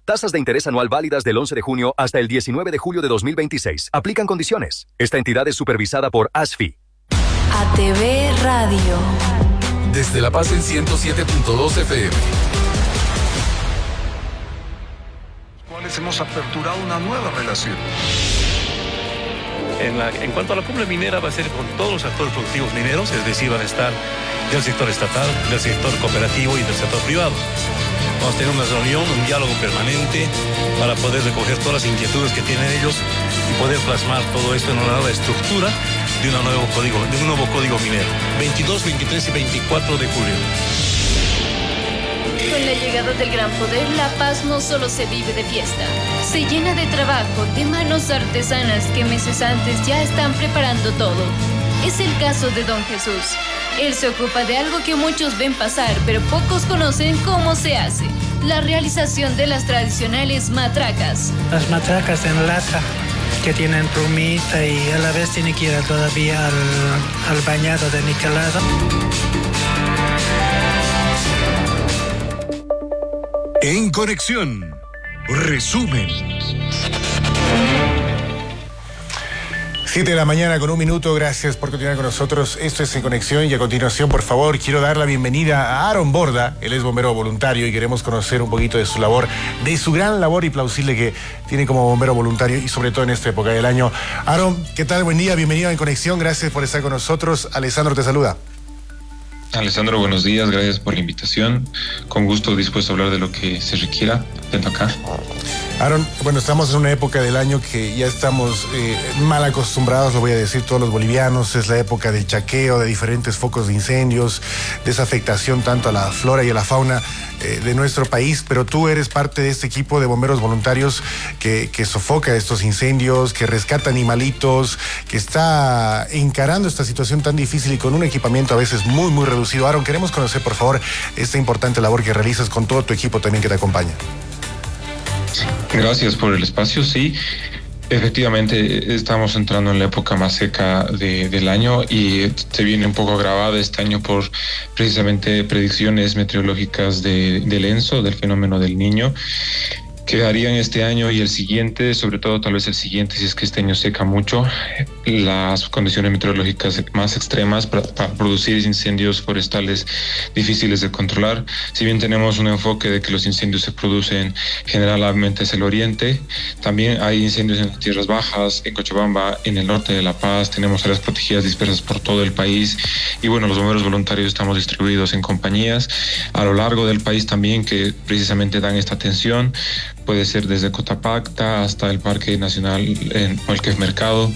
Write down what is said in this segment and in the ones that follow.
Tasas de interés anual válidas del 11 de junio hasta el 19 de julio de 2026. Aplican condiciones. Esta entidad es supervisada por ASFI. ATV Radio. Desde La Paz en 107.2 FM. Cuales hemos aperturado una nueva relación. En cuanto a la cumbre minera, va a ser con todos los actores productivos mineros, es decir, van a estar del sector estatal, del sector cooperativo y del sector privado. Vamos a tener una reunión, un diálogo permanente para poder recoger todas las inquietudes que tienen ellos y poder plasmar todo esto en una nueva estructura de un nuevo código minero. 22, 23 y 24 de julio. Con la llegada del gran poder, La Paz no solo se vive de fiesta, se llena de trabajo, de manos artesanas que meses antes ya están preparando todo. Es el caso de Don Jesús. Él se ocupa de algo que muchos ven pasar, pero pocos conocen cómo se hace: la realización de las tradicionales matracas. Las matracas en lata, que tienen plumita y a la vez tiene que ir todavía al bañado de niquelado. En Conexión, resumen. 7 de la mañana con 1 minuto, gracias por continuar con nosotros. Esto es En Conexión y a continuación, por favor, quiero dar la bienvenida a Aaron Borda. Él es bombero voluntario y queremos conocer un poquito de su labor, de su gran labor y plausible que tiene como bombero voluntario y sobre todo en esta época del año. Aaron, ¿qué tal? Buen día, bienvenido a En Conexión, gracias por estar con nosotros. Alessandro te saluda. Alessandro, buenos días, gracias por la invitación. Con gusto dispuesto a hablar de lo que se requiera. Atento acá. Aaron, bueno, estamos en una época del año que ya estamos mal acostumbrados, lo voy a decir todos los bolivianos. Es la época del chaqueo, de diferentes focos de incendios, de esa afectación tanto a la flora y a la fauna de nuestro país, pero tú eres parte de este equipo de bomberos voluntarios que sofoca estos incendios, que rescata animalitos, que está encarando esta situación tan difícil y con un equipamiento a veces muy, muy reducido. Aaron, queremos conocer, por favor, esta importante labor que realizas con todo tu equipo también que te acompaña. Gracias por el espacio, sí. Efectivamente, estamos entrando en la época más seca del año y se viene un poco agravada este año por precisamente predicciones meteorológicas del ENSO, del fenómeno del Niño, que harían este año y el siguiente, sobre todo tal vez el siguiente, si es que este año seca mucho, las condiciones meteorológicas más extremas para producir incendios forestales difíciles de controlar. Si bien tenemos un enfoque de que los incendios se producen generalmente hacia el oriente, también hay incendios en las tierras bajas, en Cochabamba, en el norte de La Paz, tenemos áreas protegidas dispersas por todo el país y bueno, los bomberos voluntarios estamos distribuidos en compañías a lo largo del país también que precisamente dan esta atención. Puede ser desde Cotapacta hasta el Parque Nacional en el Mercado.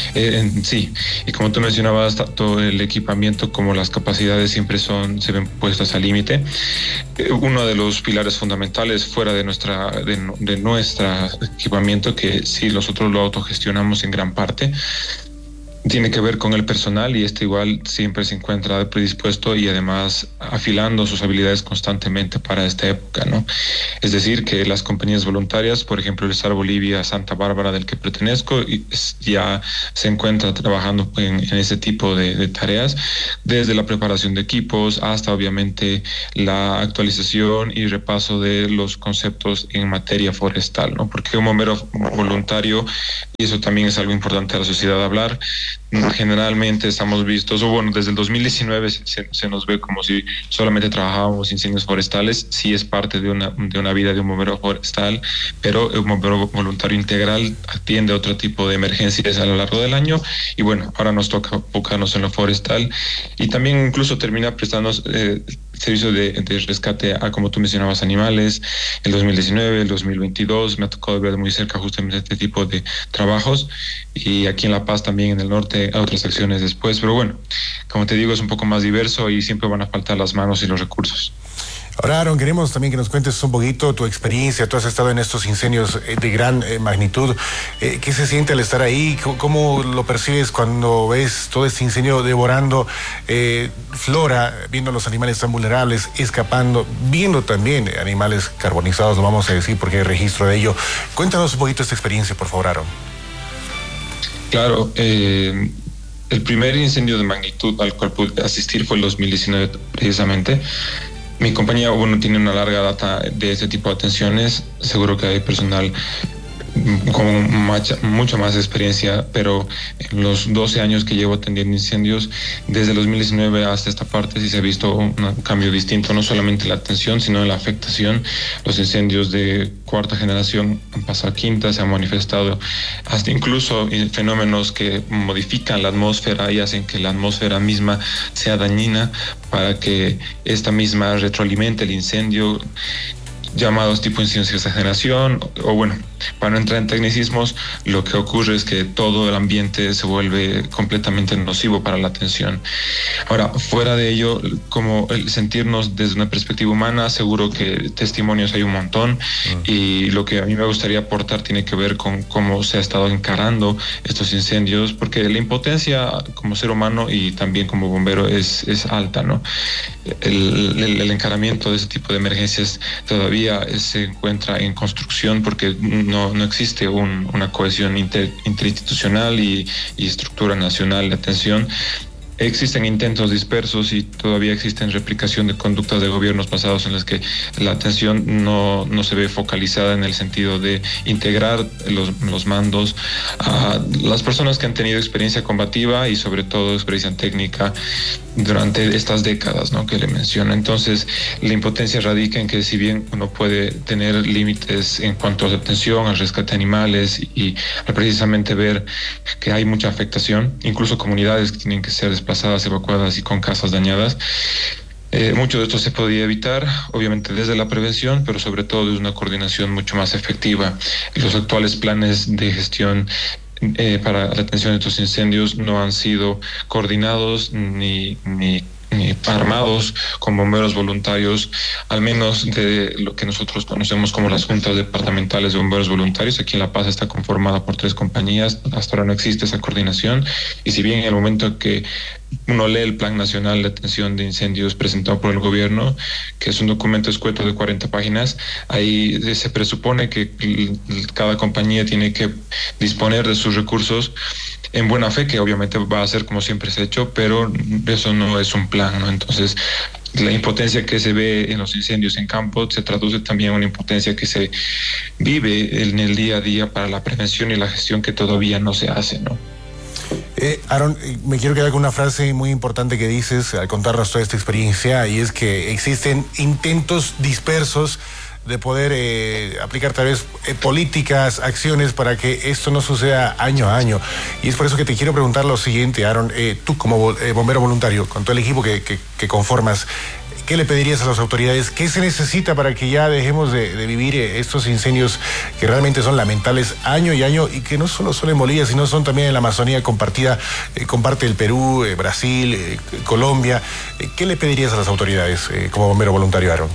Sí, y como tú mencionabas, tanto el equipamiento como las capacidades siempre se ven puestas al límite. Uno de los pilares fundamentales fuera de nuestro equipamiento, que sí, nosotros lo autogestionamos en gran parte, tiene que ver con el personal y este igual siempre se encuentra predispuesto y además afilando sus habilidades constantemente para esta época, ¿no? Es decir, que las compañías voluntarias, por ejemplo, el SAR Bolivia Santa Bárbara del que pertenezco, ya se encuentra trabajando en ese tipo de tareas, desde la preparación de equipos hasta obviamente la actualización y repaso de los conceptos en materia forestal, ¿no? Porque un bombero voluntario, y eso también es algo importante a la sociedad hablar, generalmente estamos vistos, o bueno, desde el 2019 se nos ve como si solamente trabajábamos incendios forestales. Sí es parte de una vida de un bombero forestal, pero un bombero voluntario integral atiende a otro tipo de emergencias a lo largo del año y bueno, ahora nos toca enfocarnos en lo forestal y también incluso termina prestando servicios de rescate a, como tú mencionabas, animales. El 2019, el 2022 me ha tocado ver muy cerca justamente este tipo de trabajos y aquí en La Paz también en el norte a otras acciones después, pero bueno, como te digo, es un poco más diverso y siempre van a faltar las manos y los recursos. Ahora, Aaron, queremos también que nos cuentes un poquito tu experiencia. Tú has estado en estos incendios de gran magnitud. ¿Qué se siente al estar ahí? ¿Cómo lo percibes cuando ves todo este incendio devorando flora, viendo los animales tan vulnerables, escapando, viendo también animales carbonizados, lo vamos a decir porque hay registro de ello? Cuéntanos un poquito esta experiencia, por favor, Aaron. Claro, el primer incendio de magnitud al cual pude asistir fue el 2019 precisamente. Mi compañía, tiene una larga data de este tipo de atenciones. Seguro que hay personal con mucha más experiencia, pero en los 12 años que llevo atendiendo incendios, desde 2019 hasta esta parte, sí se ha visto un cambio distinto, no solamente en la atención, sino en la afectación. Los incendios de cuarta generación han pasado a quinta, se han manifestado hasta incluso fenómenos que modifican la atmósfera y hacen que la atmósfera misma sea dañina para que esta misma retroalimente el incendio, llamados tipo incendios de sexta generación, para no entrar en tecnicismos, lo que ocurre es que todo el ambiente se vuelve completamente nocivo para la atención. Ahora, fuera de ello, como el sentirnos desde una perspectiva humana, seguro que testimonios hay un montón, y lo que a mí me gustaría aportar tiene que ver con cómo se ha estado encarando estos incendios, porque la impotencia como ser humano y también como bombero es alta, ¿no? El encaramiento de ese tipo de emergencias todavía se encuentra en construcción porque no existe una cohesión interinstitucional y estructura nacional de atención. Existen intentos dispersos y todavía existen replicación de conductas de gobiernos pasados en las que la atención no se ve focalizada en el sentido de integrar los mandos a las personas que han tenido experiencia combativa y sobre todo experiencia técnica durante estas décadas, ¿no?, que le menciono. Entonces, la impotencia radica en que si bien uno puede tener límites en cuanto a atención al rescate de animales y al precisamente ver que hay mucha afectación, incluso comunidades que tienen que ser desplazadas, evacuadas y con casas dañadas, mucho de esto se podía evitar, obviamente desde la prevención, pero sobre todo desde una coordinación mucho más efectiva. Los actuales planes de gestión para la atención de estos incendios no han sido coordinados ni armados con bomberos voluntarios, al menos de lo que nosotros conocemos como las juntas departamentales de bomberos voluntarios. Aquí en La Paz está conformada por 3 compañías, hasta ahora no existe esa coordinación, y si bien en el momento que uno lee el Plan Nacional de Atención de Incendios presentado por el gobierno, que es un documento escueto de 40 páginas, ahí se presupone que cada compañía tiene que disponer de sus recursos en buena fe, que obviamente va a ser como siempre se ha hecho, pero eso no es un plan, ¿no? Entonces, la impotencia que se ve en los incendios en campo se traduce también en una impotencia que se vive en el día a día para la prevención y la gestión que todavía no se hace, ¿no? Aaron, me quiero quedar con una frase muy importante que dices al contarnos toda esta experiencia, y es que existen intentos dispersos de poder aplicar tal vez políticas, acciones para que esto no suceda año a año. Y es por eso que te quiero preguntar lo siguiente, Aaron, tú como bombero voluntario, con todo el equipo que conformas, ¿qué le pedirías a las autoridades? ¿Qué se necesita para que ya dejemos de vivir estos incendios que realmente son lamentables año y año, y que no solo son en Bolivia, sino son también en la Amazonía compartida, comparte el Perú, Brasil, Colombia? ¿Qué le pedirías a las autoridades como bombero voluntario, Aaron?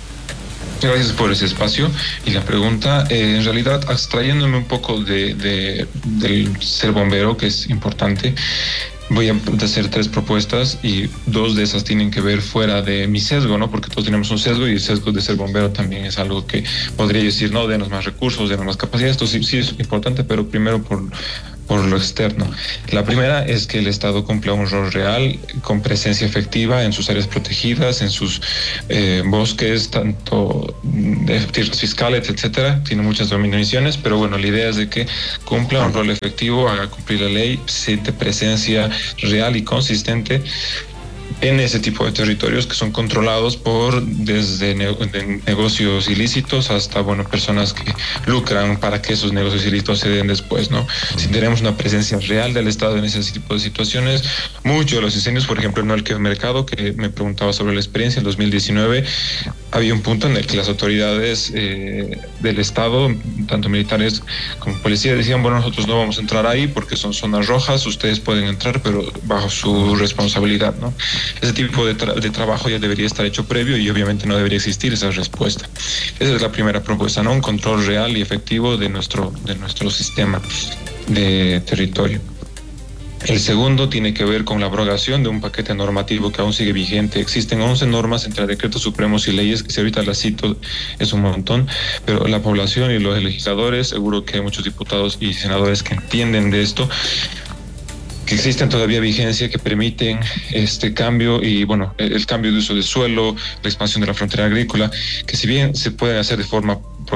Gracias por ese espacio y la pregunta. En realidad, abstrayéndome un poco del ser bombero, que es importante, voy a hacer 3 propuestas y 2 de esas tienen que ver fuera de mi sesgo, ¿no? Porque todos tenemos un sesgo, y el sesgo de ser bombero también es algo que podría decir, no, denos más recursos, denos más capacidad. Esto sí es importante, pero primero por lo externo. La primera es que el Estado cumpla un rol real, con presencia efectiva en sus áreas protegidas, en sus bosques, tanto de tierras fiscales, etcétera. Tiene muchas denominaciones, pero bueno, la idea es de que cumpla un rol efectivo, haga cumplir la ley, siente presencia real y consistente en ese tipo de territorios que son controlados por desde negocios ilícitos hasta personas que lucran para que esos negocios ilícitos se den después, ¿no? Si tenemos una presencia real del Estado en ese tipo de situaciones, muchos de los incendios, por ejemplo, en el mercado, que me preguntaba sobre la experiencia, en 2019 había un punto en el que las autoridades del Estado, tanto militares como policía, decían, nosotros no vamos a entrar ahí porque son zonas rojas, ustedes pueden entrar, pero bajo su responsabilidad, ¿no? Ese tipo de trabajo ya debería estar hecho previo, y obviamente no debería existir esa respuesta. Esa es la primera propuesta, ¿no? Un control real y efectivo de nuestro sistema de territorio. El segundo tiene que ver con la abrogación de un paquete normativo que aún sigue vigente. Existen 11 normas entre decretos supremos y leyes, que si ahorita las cito es un montón, pero la población y los legisladores, seguro que hay muchos diputados y senadores que entienden de esto, que existen todavía vigencia, que permiten este cambio y, bueno, el cambio de uso del suelo, la expansión de la frontera agrícola, que si bien se puede hacer de forma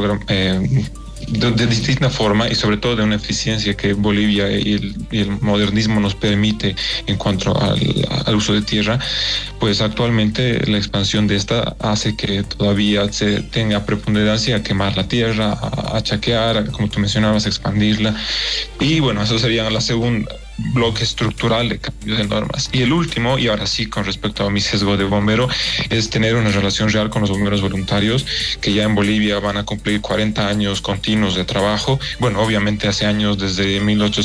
de distinta forma y sobre todo de una eficiencia que Bolivia y el modernismo nos permite en cuanto al uso de tierra, pues actualmente la expansión de esta hace que todavía se tenga preponderancia a quemar la tierra, a chaquear, como tú mencionabas, a expandirla. Y bueno, eso sería la segunda bloque estructural de cambio de normas. Y el último, y ahora sí con respecto a mi sesgo de bombero, es tener una relación real con los bomberos voluntarios, que ya en Bolivia van a cumplir 40 años continuos de trabajo. Bueno, obviamente hace años, desde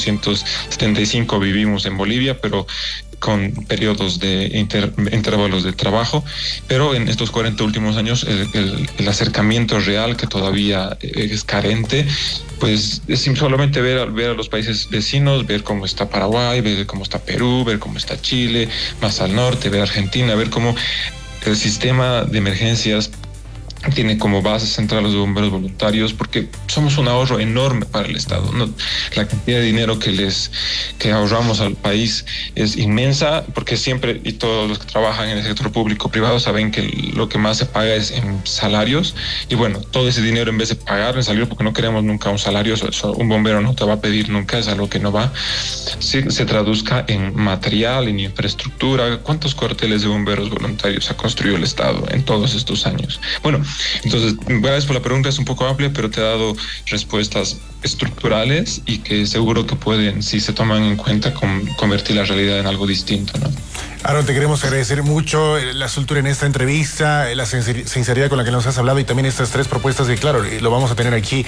1875 vivimos en Bolivia, pero con periodos de intervalos de trabajo, pero en estos 40 últimos años el acercamiento real, que todavía es carente, pues es solamente ver a los países vecinos, ver cómo está Paraguay, ver cómo está Perú, ver cómo está Chile, más al norte, ver Argentina, ver cómo el sistema de emergencias tiene como base central los bomberos voluntarios, porque somos un ahorro enorme para el Estado, ¿no? La cantidad de dinero que ahorramos al país es inmensa, porque siempre, y todos los que trabajan en el sector público privado saben que lo que más se paga es en salarios, y bueno, todo ese dinero, en vez de pagar en salario, porque no queremos nunca un salario, un bombero no te va a pedir nunca, es algo que no va, se traduzca en material, en infraestructura. ¿Cuántos cuarteles de bomberos voluntarios ha construido el Estado en todos estos años? Bueno, entonces, gracias por la pregunta, es un poco amplia, pero te he dado respuestas estructurales y que seguro que pueden, si se toman en cuenta, convertir la realidad en algo distinto, ¿no? Aaron, te queremos agradecer mucho la soltura en esta entrevista, la sinceridad con la que nos has hablado y también estas 3 propuestas que, claro, lo vamos a tener aquí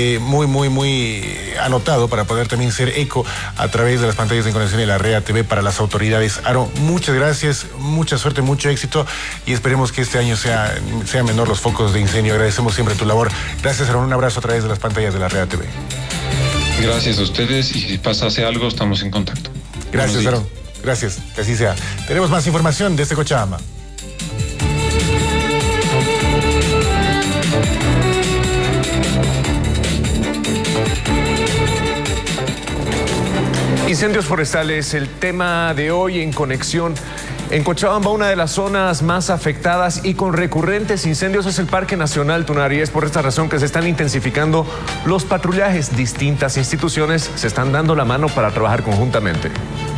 muy anotado para poder también ser eco a través de las pantallas de conexión y la Rea TV para las autoridades. Aaron, muchas gracias, mucha suerte, mucho éxito y esperemos que este año sea menor los focos de incendio. Agradecemos siempre tu labor. Gracias, Aaron, un abrazo a través de las pantallas de la Rea TV. Gracias a ustedes y si pasase algo estamos en contacto. Gracias, Aaron. Gracias, que así sea. Tenemos más información desde Cochabamba. Incendios forestales, el tema de hoy en Conexión. En Cochabamba, una de las zonas más afectadas y con recurrentes incendios es el Parque Nacional Tunari. Es por esta razón que se están intensificando los patrullajes. Distintas instituciones se están dando la mano para trabajar conjuntamente.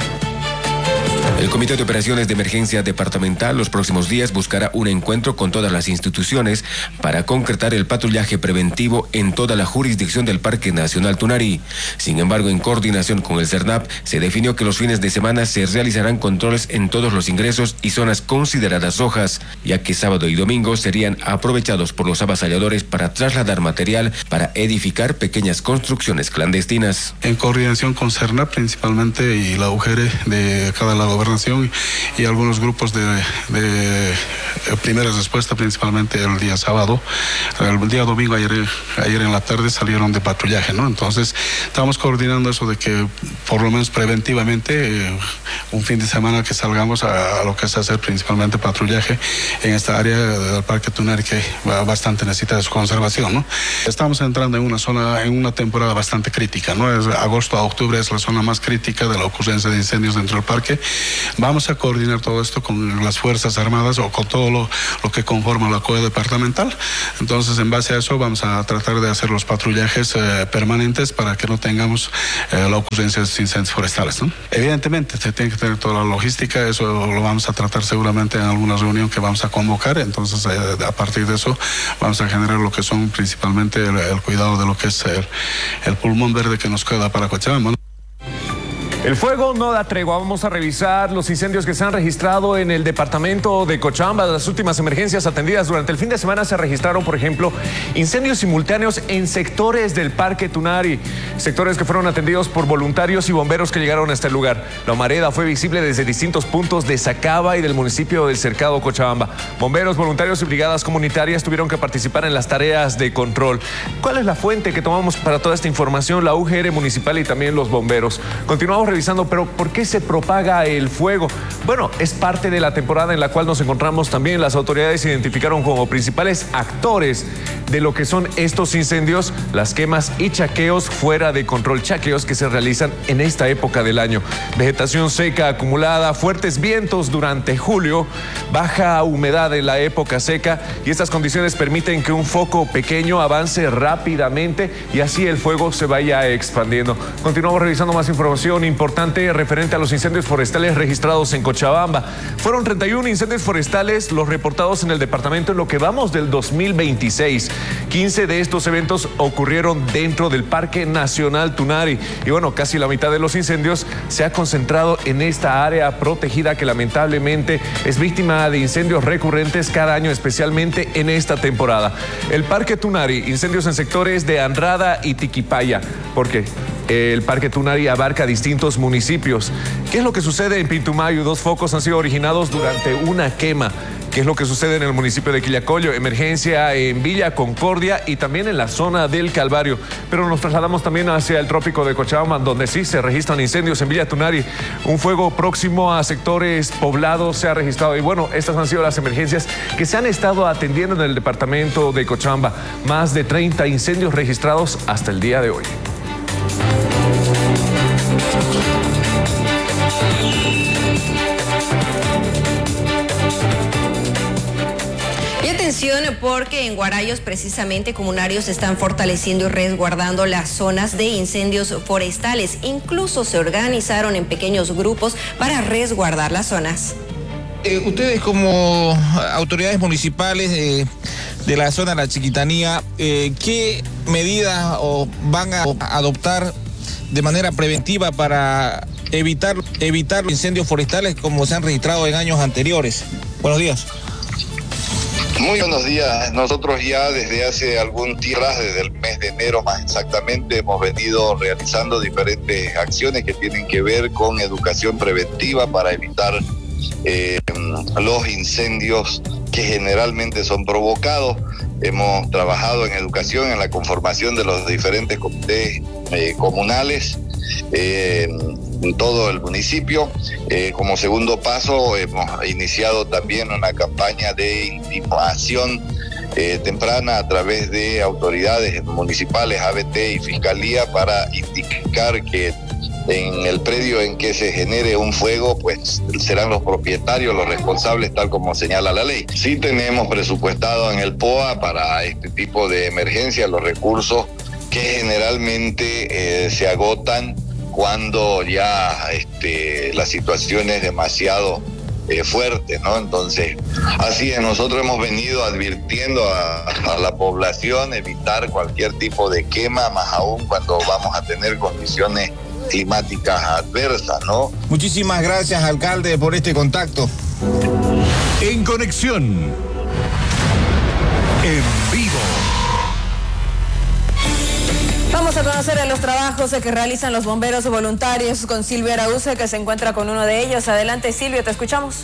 El Comité de Operaciones de Emergencia Departamental los próximos días buscará un encuentro con todas las instituciones para concretar el patrullaje preventivo en toda la jurisdicción del Parque Nacional Tunari. Sin embargo, en coordinación con el CERNAP, se definió que los fines de semana se realizarán controles en todos los ingresos y zonas consideradas rojas, ya que sábado y domingo serían aprovechados por los avasalladores para trasladar material para edificar pequeñas construcciones clandestinas. En coordinación con CERNAP principalmente y la UGR de cada la gobernación y algunos grupos de primera respuesta, principalmente el día sábado. El día domingo, ayer en la tarde salieron de patrullaje, ¿no? Entonces estamos coordinando eso de que por lo menos preventivamente un fin de semana que salgamos a lo que es hacer principalmente patrullaje en esta área del Parque Tunari, que bastante necesita de su conservación, ¿no? Estamos entrando en una zona, en una temporada bastante crítica, ¿no? Agosto a octubre es la zona más crítica de la ocurrencia de incendios dentro del parque. Vamos a coordinar todo esto con las Fuerzas Armadas o con todo lo que conforma la COE departamental. Entonces, en base a eso, vamos a tratar de hacer los patrullajes permanentes para que no tengamos la ocurrencia de incendios forestales, ¿no? Evidentemente, se tiene que tener toda la logística, eso lo vamos a tratar seguramente en alguna reunión que vamos a convocar. Entonces, a partir de eso, vamos a generar lo que son principalmente el cuidado de lo que es el pulmón verde que nos queda para Cochabamba, ¿no? El fuego no da tregua. Vamos a revisar los incendios que se han registrado en el departamento de Cochabamba. Las últimas emergencias atendidas durante el fin de semana se registraron, por ejemplo, incendios simultáneos en sectores del Parque Tunari, sectores que fueron atendidos por voluntarios y bomberos que llegaron a este lugar. La humareda fue visible desde distintos puntos de Sacaba y del municipio del Cercado Cochabamba. Bomberos, voluntarios y brigadas comunitarias tuvieron que participar en las tareas de control. ¿Cuál es la fuente que tomamos para toda esta información? La UGR municipal y también los bomberos. Continuamos revisando, pero ¿por qué se propaga el fuego? Bueno, es parte de la temporada en la cual nos encontramos también. Las autoridades identificaron como principales actores de lo que son estos incendios, las quemas y chaqueos fuera de control, chaqueos que se realizan en esta época del año. Vegetación seca acumulada, fuertes vientos durante julio, baja humedad en la época seca, y estas condiciones permiten que un foco pequeño avance rápidamente y así el fuego se vaya expandiendo. Continuamos revisando más información importante referente a los incendios forestales registrados en Cochabamba. Fueron 31 incendios forestales los reportados en el departamento en lo que vamos del 2026. 15 de estos eventos ocurrieron dentro del Parque Nacional Tunari. Y bueno, casi la mitad de los incendios se ha concentrado en esta área protegida que lamentablemente es víctima de incendios recurrentes cada año, especialmente en esta temporada. El Parque Tunari, incendios en sectores de Anrada y Tiquipaya. ¿Por qué? El Parque Tunari abarca distintos municipios. ¿Qué es lo que sucede en Pintumayo? 2 focos han sido originados durante una quema. ¿Qué es lo que sucede en el municipio de Quillacollo? Emergencia en Villa Concordia y también en la zona del Calvario. Pero nos trasladamos también hacia el trópico de Cochabamba, donde sí se registran incendios en Villa Tunari. Un fuego próximo a sectores poblados se ha registrado. Y bueno, estas han sido las emergencias que se han estado atendiendo en el departamento de Cochabamba. Más de 30 incendios registrados hasta el día de hoy. Porque en Guarayos precisamente comunarios están fortaleciendo y resguardando las zonas de incendios forestales. Incluso se organizaron en pequeños grupos para resguardar las zonas. Ustedes como autoridades municipales de la zona de la Chiquitanía, ¿qué medidas van a adoptar de manera preventiva para evitar los incendios forestales como se han registrado en años anteriores? Buenos días. Muy buenos días. Nosotros ya desde hace algún tiempo, desde el mes de enero más exactamente, hemos venido realizando diferentes acciones que tienen que ver con educación preventiva para evitar los incendios que generalmente son provocados. Hemos trabajado en educación, en la conformación de los diferentes comités comunales en todo el municipio. Como segundo paso hemos iniciado también una campaña de intimación temprana a través de autoridades municipales, ABT y Fiscalía, para indicar que en el predio en que se genere un fuego, pues serán los propietarios los responsables, tal como señala la ley. Sí tenemos presupuestado en el POA para este tipo de emergencia los recursos que generalmente se agotan cuando ya la situación es demasiado fuerte, ¿no? Entonces, así es, nosotros hemos venido advirtiendo a la población evitar cualquier tipo de quema, más aún cuando vamos a tener condiciones climáticas adversas, ¿no? Muchísimas gracias, alcalde, por este contacto. En conexión, en vivo. Vamos a conocer los trabajos que realizan los bomberos voluntarios con Silvia Araújo, que se encuentra con uno de ellos. Adelante, Silvia, te escuchamos.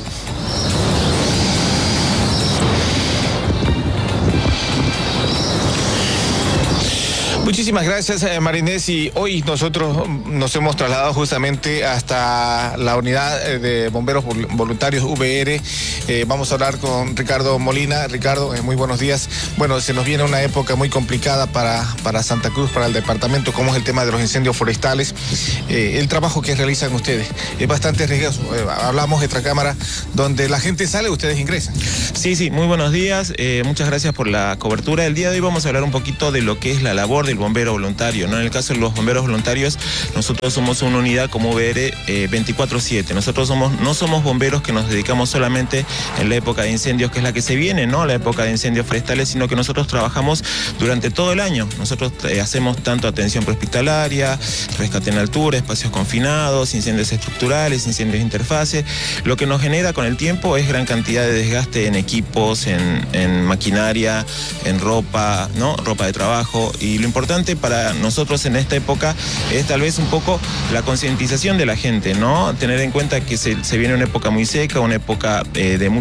Muchísimas gracias, Marinés. Y hoy nosotros nos hemos trasladado justamente hasta la unidad de bomberos voluntarios VR. Vamos a hablar con Ricardo Molina. Ricardo, muy buenos días. Bueno, se nos viene una época muy complicada para Santa Cruz, para el departamento, como es el tema de los incendios forestales. El trabajo que realizan ustedes es bastante riesgoso. Hablamos de otra cámara donde la gente sale, ustedes ingresan. Sí, muy buenos días. Muchas gracias por la cobertura. El día de hoy vamos a hablar un poquito de lo que es la labor del bombero voluntario, ¿no? En el caso de los bomberos voluntarios, nosotros somos una unidad como VR 24/7. Nosotros no somos bomberos que nos dedicamos solamente en la época de incendios, que es la que se viene, ¿no? La época de incendios forestales, sino que nosotros trabajamos durante todo el año. Nosotros hacemos tanto atención prehospitalaria, rescate en altura, espacios confinados, incendios estructurales, incendios de interfase. Lo que nos genera con el tiempo es gran cantidad de desgaste en equipos, en maquinaria, en ropa, ¿no? Ropa de trabajo. Y lo importante importante para nosotros en esta época es tal vez un poco la concientización de la gente, ¿no? Tener en cuenta que se viene una época muy seca, una época de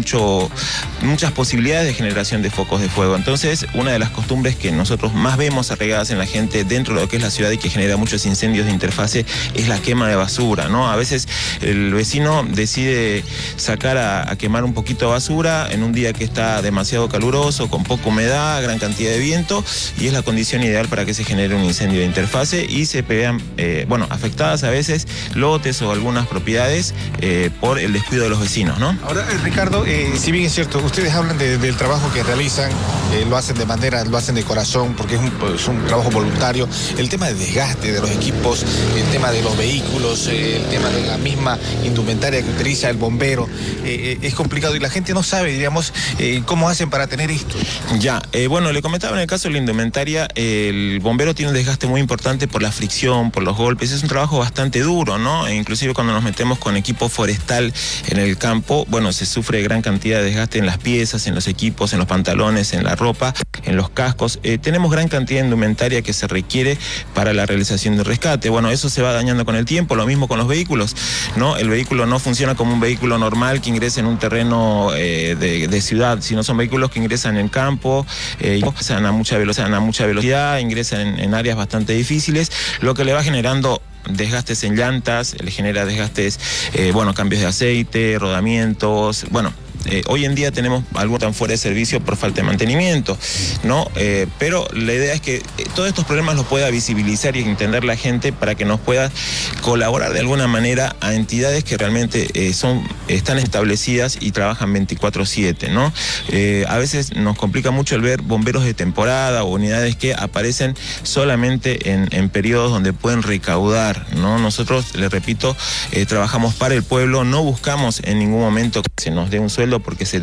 muchas posibilidades de generación de focos de fuego. Entonces, una de las costumbres que nosotros más vemos arraigadas en la gente dentro de lo que es la ciudad y que genera muchos incendios de interfase es la quema de basura, ¿no? A veces el vecino decide sacar a quemar un poquito de basura en un día que está demasiado caluroso, con poca humedad, gran cantidad de viento, y es la condición ideal para que se genere un incendio de interfase y se vean, afectadas a veces lotes o algunas propiedades por el descuido de los vecinos, ¿no? Ahora, Ricardo, si bien es cierto, ustedes hablan del trabajo que realizan, lo hacen de corazón, porque es un trabajo voluntario. El tema del desgaste de los equipos, el tema de los vehículos, el tema de la misma indumentaria que utiliza el bombero, es complicado y la gente no sabe, digamos, cómo hacen para tener esto. Ya, le comentaba en el caso de la indumentaria, el bombero tiene un desgaste muy importante por la fricción, por los golpes, es un trabajo bastante duro, ¿no? E inclusive cuando nos metemos con equipo forestal en el campo, se sufre gran cantidad de desgaste en las piezas, en los equipos, en los pantalones, en la ropa, en los cascos. Tenemos gran cantidad de indumentaria que se requiere para la realización del rescate. Eso se va dañando con el tiempo, lo mismo con los vehículos, ¿no? El vehículo no funciona como un vehículo normal que ingresa en un terreno de ciudad, sino son vehículos que ingresan en campo, ingresan a mucha velocidad, ingresan en áreas bastante difíciles, lo que le va generando desgastes en llantas, le genera desgastes, cambios de aceite, rodamientos, hoy en día tenemos algo tan fuera de servicio por falta de mantenimiento, ¿no? Pero la idea es que todos estos problemas los pueda visibilizar y entender la gente para que nos pueda colaborar de alguna manera a entidades que realmente están establecidas y trabajan 24/7, ¿no? A veces nos complica mucho el ver bomberos de temporada o unidades que aparecen solamente en periodos donde pueden recaudar, ¿no? Nosotros, les repito, trabajamos para el pueblo, no buscamos en ningún momento que se nos dé un sueldo porque se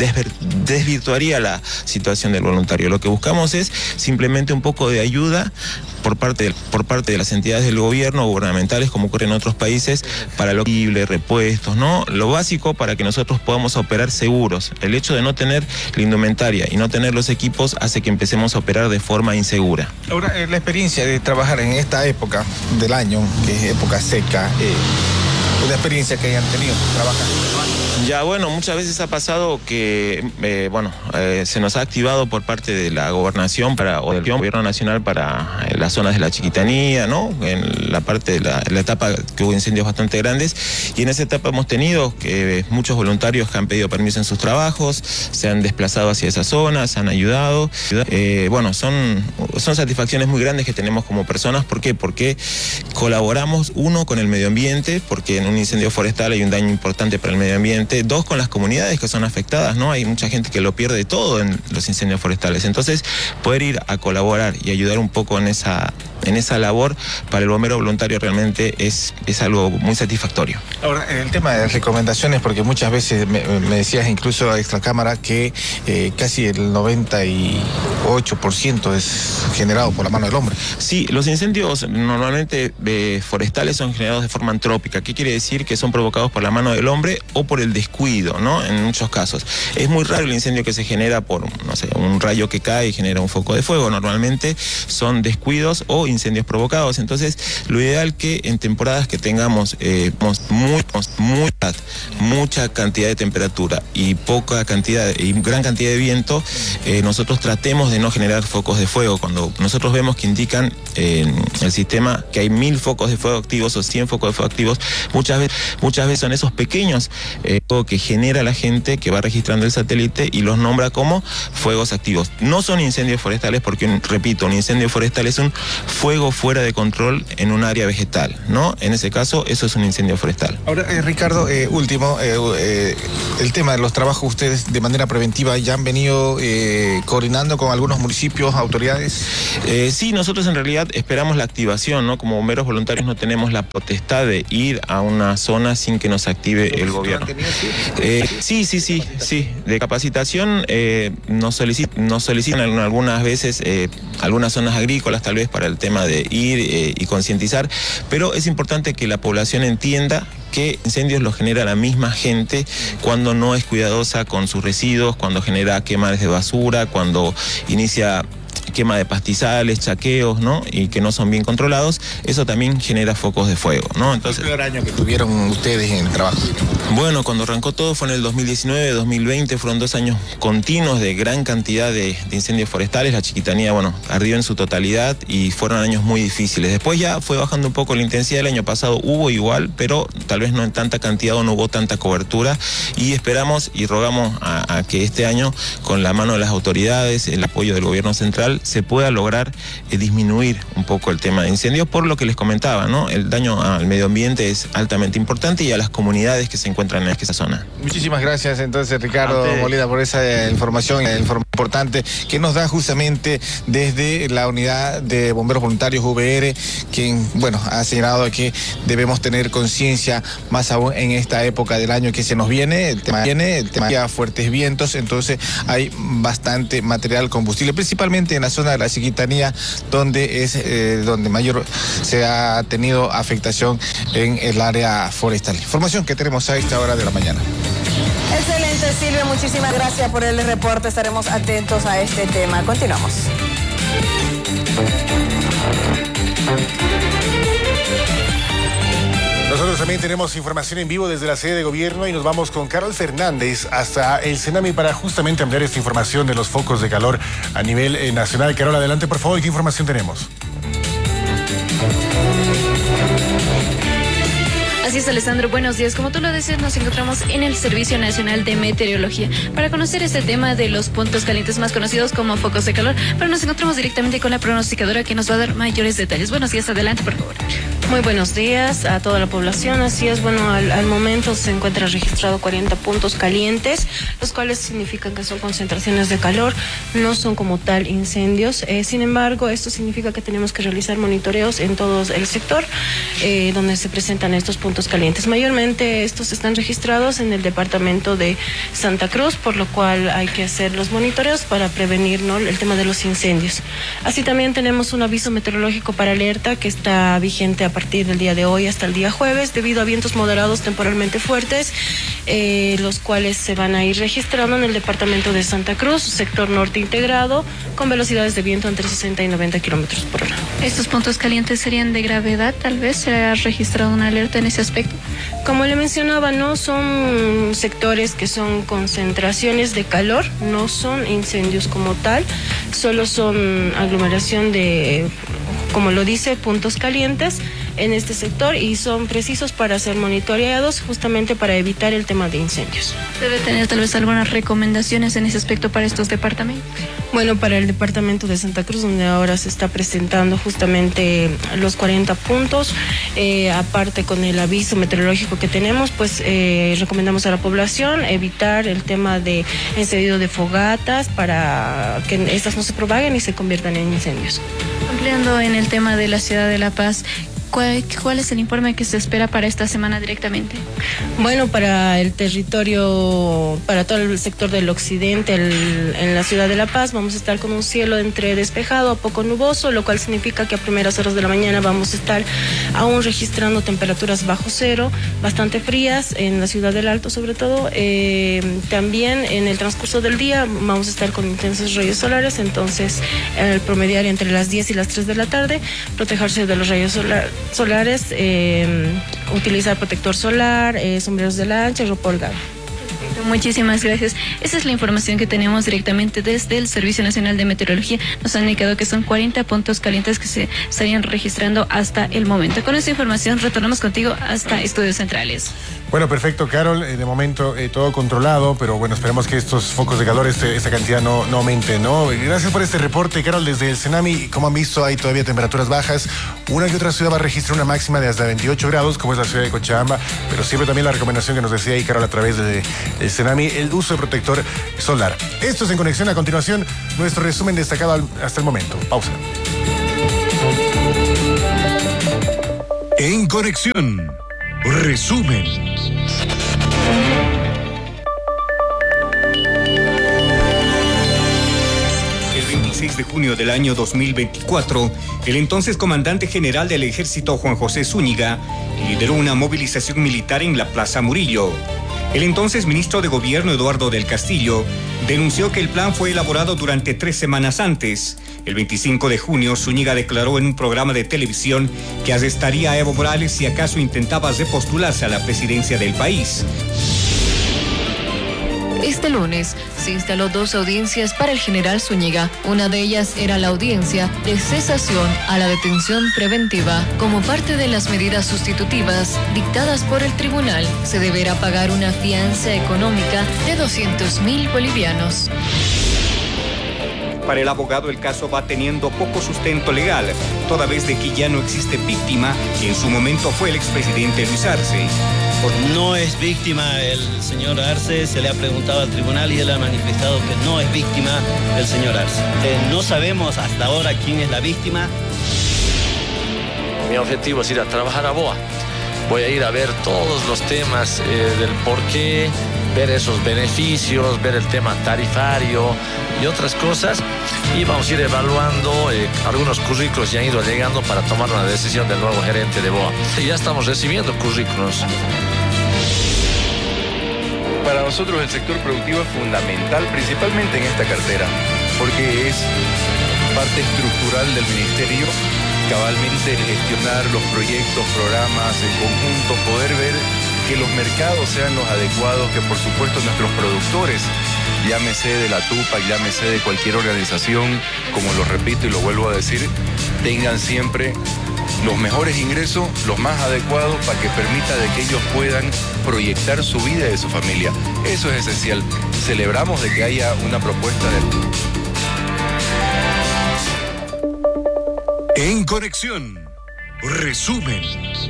desvirtuaría la situación del voluntario. Lo que buscamos es simplemente un poco de ayuda por parte de las entidades del gobierno, gubernamentales, como ocurre en otros países, para lo posible, repuestos, ¿no? Lo básico para que nosotros podamos operar seguros. El hecho de no tener la indumentaria y no tener los equipos hace que empecemos a operar de forma insegura. Ahora, la experiencia de trabajar en esta época del año, que es época seca, una experiencia que hayan tenido trabajando. Ya, muchas veces ha pasado que, se nos ha activado por parte de la gobernación o del gobierno nacional para las zonas de la Chiquitanía, ¿no? En la parte de la etapa que hubo incendios bastante grandes, y en esa etapa hemos tenido muchos voluntarios que han pedido permiso en sus trabajos, se han desplazado hacia esas zonas, han ayudado. Son satisfacciones muy grandes que tenemos como personas. ¿Por qué? Porque colaboramos, uno, con el medio ambiente, porque en un incendio forestal hay un daño importante para el medio ambiente. Dos, con las comunidades que son afectadas, ¿no? Hay mucha gente que lo pierde todo en los incendios forestales. Entonces, poder ir a colaborar y ayudar un poco en esa labor para el bombero voluntario realmente es algo muy satisfactorio. Ahora, el tema de recomendaciones, porque muchas veces me decías incluso a extracámara que casi el 98% es generado por la mano del hombre. Sí, los incendios normalmente forestales son generados de forma antrópica. ¿Qué quiere decir? Que son provocados por la mano del hombre o por el descuido, ¿no? En muchos casos. Es muy raro el incendio que se genera por, un rayo que cae y genera un foco de fuego. Normalmente son descuidos o incendios provocados. Entonces, lo ideal que en temporadas que tengamos mucha cantidad de temperatura y gran cantidad de viento, nosotros tratemos de no generar focos de fuego. Cuando nosotros vemos que indican en el sistema que hay 1000 focos de fuego activos o 100 focos de fuego activos, muchas veces son esos pequeños que genera la gente que va registrando el satélite y los nombra como fuegos activos. No son incendios forestales porque, repito, un incendio forestal es un fuego fuera de control en un área vegetal, ¿no? En ese caso, eso es un incendio forestal. Ahora, Ricardo, último, el tema de los trabajos, ustedes de manera preventiva ya han venido coordinando con algunos municipios, autoridades. Sí, nosotros en realidad esperamos la activación, ¿no? Como bomberos voluntarios no tenemos la potestad de ir a una zona sin que nos active el gobierno. Sí. De capacitación nos solicitan algunas veces algunas zonas agrícolas, tal vez para el tema de ir y concientizar, pero es importante que la población entienda que incendios los genera la misma gente cuando no es cuidadosa con sus residuos, cuando genera quemas de basura, cuando inicia quema de pastizales, chaqueos, ¿no? Y que no son bien controlados, eso también genera focos de fuego, ¿no? Entonces, ¿el peor año que tuvieron ustedes en el trabajo? Bueno, cuando arrancó todo fue en el 2019, 2020, fueron 2 años continuos de gran cantidad de incendios forestales. La Chiquitanía, bueno, ardió en su totalidad y fueron años muy difíciles. Después ya fue bajando un poco la intensidad. El año pasado hubo igual, pero tal vez no en tanta cantidad o no hubo tanta cobertura, y esperamos y rogamos a que este año, con la mano de las autoridades, el apoyo del gobierno central, se pueda lograr disminuir un poco el tema de incendios, por lo que les comentaba, ¿no? El daño al medio ambiente es altamente importante y a las comunidades que se encuentran en esa zona. Muchísimas gracias entonces, Ricardo Molina, por esa información importante que nos da justamente desde la unidad de bomberos voluntarios UBR, quien, bueno, ha señalado que debemos tener conciencia más aún en esta época del año que se nos viene, el tema de fuertes vientos, entonces hay bastante material combustible, principalmente en la zona de la Chiquitanía, donde es donde mayor se ha tenido afectación en el área forestal. Información que tenemos a esta hora de la mañana. Excelente, Silvia, muchísimas gracias por el reporte, estaremos atentos a este tema. Continuamos. Nosotros también tenemos información en vivo desde la sede de gobierno y nos vamos con Carol Fernández hasta el Senami para justamente ampliar esta información de los focos de calor a nivel nacional. Carol, adelante por favor, ¿qué información tenemos? Así es, Alessandro, buenos días. Como tú lo dices, nos encontramos en el Servicio Nacional de Meteorología para conocer este tema de los puntos calientes más conocidos como focos de calor, pero nos encontramos directamente con la pronosticadora que nos va a dar mayores detalles. Buenos días, adelante, por favor. Muy buenos días a toda la población. Así es, bueno, al momento se encuentra registrado 40 puntos calientes, los cuales significan que son concentraciones de calor, no son como tal incendios. Sin embargo, esto significa que tenemos que realizar monitoreos en todo el sector donde se presentan estos puntos calientes. Mayormente estos están registrados en el departamento de Santa Cruz, por lo cual hay que hacer los monitoreos para prevenir, ¿no?, el tema de los incendios. Así también tenemos un aviso meteorológico para alerta que está vigente a partir del día de hoy hasta el día jueves, debido a vientos moderados temporalmente fuertes, los cuales se van a ir registrando en el departamento de Santa Cruz, sector norte integrado, con velocidades de viento entre 60 y 90 kilómetros por hora. ¿Estos puntos calientes serían de gravedad? Tal vez se ha registrado una alerta en ese aspecto. Como le mencionaba, no son sectores que son concentraciones de calor, no son incendios como tal, solo son aglomeración de, como lo dice, puntos calientes en este sector, y son precisos para ser monitoreados justamente para evitar el tema de incendios. ¿Debe tener tal vez algunas recomendaciones en ese aspecto para estos departamentos? Bueno, para el departamento de Santa Cruz, donde ahora se está presentando justamente los 40 puntos, aparte con el aviso meteorológico que tenemos, pues recomendamos a la población evitar el tema de encendido de fogatas para que estas no se propaguen y se conviertan en incendios. Ampliando en el tema de la ciudad de La Paz, ¿cuál es el informe que se espera para esta semana directamente? Bueno, para el territorio, para todo el sector del occidente, en la ciudad de La Paz, vamos a estar con un cielo entre despejado a poco nuboso, lo cual significa que a primeras horas de la mañana vamos a estar aún registrando temperaturas bajo cero, bastante frías en la ciudad del Alto sobre todo. También en el transcurso del día vamos a estar con intensos rayos solares, entonces el promediar entre las 10 y las 3 de la tarde, protegerse de los rayos solares, utilizar protector solar, sombreros de lancha y ropa holgada. Muchísimas gracias. Esa es la información que tenemos directamente desde el Servicio Nacional de Meteorología. Nos han indicado que son 40 puntos calientes que se estarían registrando hasta el momento. Con esta información retornamos contigo hasta Estudios Centrales. Bueno, perfecto, Carol. De momento todo controlado, pero bueno, esperemos que estos focos de calor, esta cantidad no aumente, ¿no? Gracias por este reporte, Carol, desde el Senami. Como han visto, hay todavía temperaturas bajas. Una que otra ciudad va a registrar una máxima de hasta 28 grados, como es la ciudad de Cochabamba, pero siempre también la recomendación que nos decía ahí, Carol, a través de Senami, el uso de protector solar. Esto es En Conexión. A continuación, nuestro resumen destacado hasta el momento. Pausa. En Conexión, resumen. El 26 de junio del año 2024, el entonces comandante general del Ejército, Juan José Zúñiga, lideró una movilización militar en la Plaza Murillo. El entonces ministro de Gobierno, Eduardo del Castillo, denunció que el plan fue elaborado durante 3 semanas antes. El 25 de junio, Zúñiga declaró en un programa de televisión que arrestaría a Evo Morales si acaso intentaba repostularse a la presidencia del país. Este lunes se instaló 2 audiencias para el general Zúñiga. Una de ellas era la audiencia de cesación a la detención preventiva. Como parte de las medidas sustitutivas dictadas por el tribunal, se deberá pagar una fianza económica de 200.000 bolivianos. Para el abogado, el caso va teniendo poco sustento legal, toda vez de que ya no existe víctima, que en su momento fue el expresidente Luis Arce. No es víctima el señor Arce, se le ha preguntado al tribunal y él ha manifestado que no es víctima del señor Arce. No sabemos hasta ahora quién es la víctima. Mi objetivo es ir a trabajar a BOA. Voy a ir a ver todos los temas del porqué, ver esos beneficios, ver el tema tarifario y otras cosas. Y vamos a ir evaluando algunos currículos ya han ido llegando para tomar una decisión del nuevo gerente de BOA. Y ya estamos recibiendo currículos. Para nosotros el sector productivo es fundamental, principalmente en esta cartera, porque es parte estructural del ministerio, cabalmente gestionar los proyectos, programas en conjunto, poder ver que los mercados sean los adecuados, que por supuesto nuestros productores, llámese de la Tupac, llámese de cualquier organización, como lo repito y lo vuelvo a decir, tengan siempre los mejores ingresos, los más adecuados para que permita de que ellos puedan proyectar su vida y de su familia. Eso es esencial. Celebramos de que haya una propuesta de... En Conexión, resumen.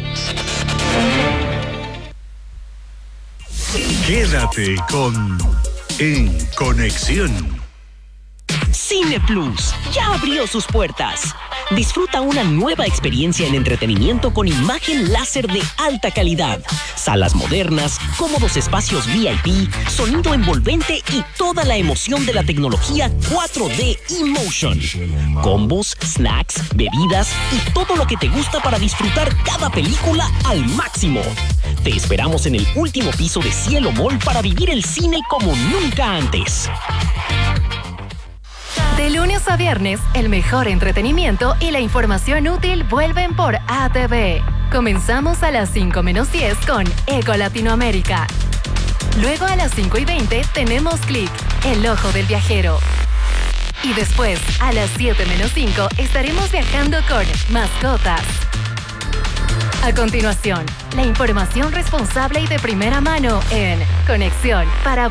Quédate con En Conexión. Cine Plus ya abrió sus puertas. Disfruta una nueva experiencia en entretenimiento con imagen láser de alta calidad, salas modernas, cómodos espacios VIP, sonido envolvente y toda la emoción de la tecnología 4D eMotion. Combos, snacks, bebidas y todo lo que te gusta para disfrutar cada película al máximo. Te esperamos en el último piso de Cielo Mall para vivir el cine como nunca antes. De lunes a viernes, el mejor entretenimiento y la información útil vuelven por ATV. Comenzamos a las 5:10 con Eco Latinoamérica. Luego a las 5:20 tenemos Click, el ojo del viajero. Y después, a las 7:05, estaremos viajando con Mascotas. A continuación, la información responsable y de primera mano en Conexión para